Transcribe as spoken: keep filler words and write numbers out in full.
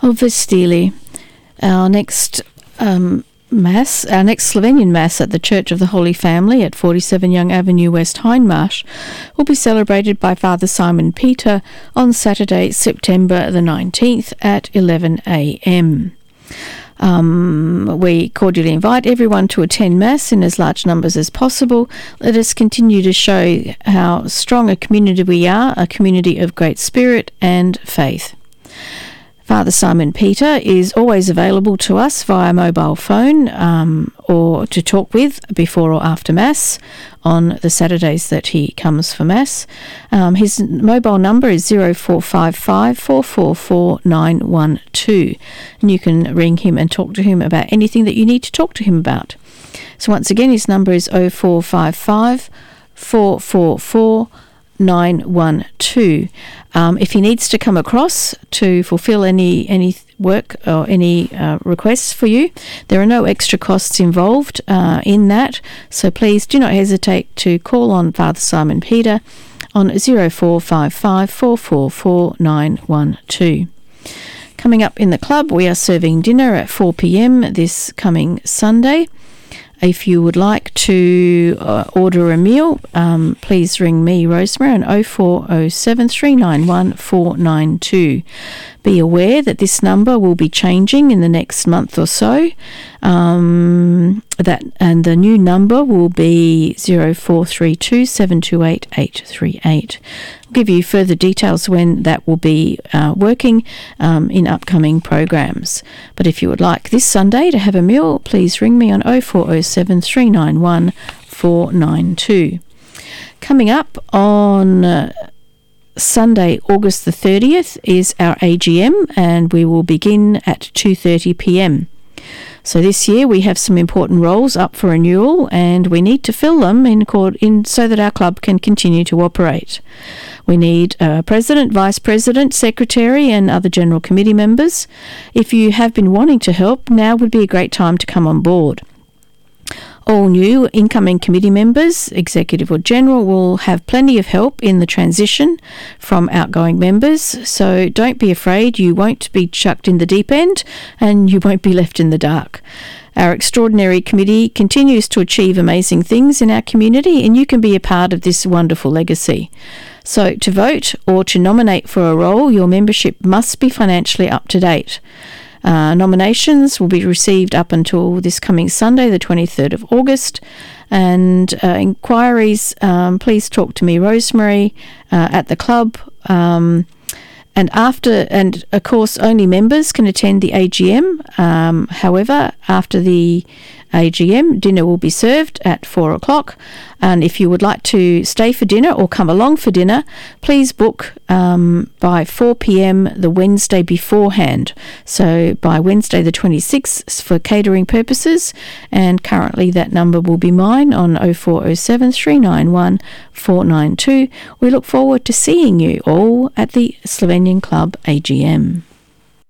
of Vestili. Our next um, Mass, our next Slovenian Mass at the Church of the Holy Family at forty-seven Young Avenue, West Hindmarsh, will be celebrated by Father Simon Peter on Saturday, September the nineteenth at eleven a m. Um, we cordially invite everyone to attend Mass in as large numbers as possible. Let us continue to show how strong a community we are, a community of great spirit and faith. Father Simon Peter is always available to us via mobile phone um, or to talk with before or after Mass on the Saturdays that he comes for Mass. Um, his mobile number is zero four five five, four four four, nine one two, and you can ring him and talk to him about anything that you need to talk to him about. So once again, his number is zero four five five, four four four, nine one two. Um, if he needs to come across to fulfill any any work or any uh, requests for you, there are no extra costs involved uh, in that, so please do not hesitate to call on Father Simon Peter on zero four five five, four four four, nine one two. Coming up in the club, we are serving dinner at four p m this coming Sunday. If you would like to uh, order a meal, um, please ring me, Rosemary, on oh four oh seven, three nine one, four nine two. Be aware that this number will be changing in the next month or so. Um, that and the new number will be zero four three two, seven two eight, eight three eight. I'll give you further details when that will be uh, working um, in upcoming programs. But if you would like this Sunday to have a meal, please ring me on oh four oh seven, three nine one, four nine two. Coming up on Uh, Sunday, August the thirtieth, is our A G M, and we will begin at two thirty p m. So this year we have some important roles up for renewal, and we need to fill them in, in so that our club can continue to operate. We need a president, vice president, secretary, and other general committee members. If you have been wanting to help, now would be a great time to come on board. All new incoming committee members, executive or general, will have plenty of help in the transition from outgoing members, so don't be afraid. You won't be chucked in the deep end and you won't be left in the dark. Our extraordinary committee continues to achieve amazing things in our community, and you can be a part of this wonderful legacy. So to vote or to nominate for a role, your membership must be financially up to date. Uh, nominations will be received up until this coming Sunday, the twenty-third of August, and uh, inquiries, um, please talk to me, Rosemary, uh, at the club. Um, and after, and of course, only members can attend the A G M. Um, however, after the A G M, dinner will be served at four o'clock. And if you would like to stay for dinner or come along for dinner, please book um, by four p m the Wednesday beforehand. So by Wednesday the twenty-sixth for catering purposes. And currently that number will be mine on oh four oh seven, three nine one, four nine two. We look forward to seeing you all at the Slovenian Club A G M.